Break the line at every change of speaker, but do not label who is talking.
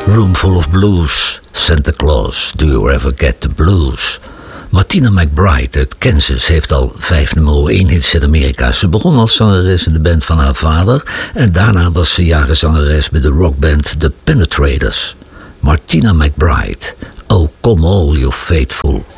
Room Full of Blues, Santa Claus, Do You Ever Get the Blues? Martina McBride uit Kansas heeft al 5 nummer 1 hits in Amerika. Ze begon als zangeres in de band van haar vader en daarna was ze jaren zangeres bij de rockband The Penetrators. Martina McBride, Oh Come All You Faithful.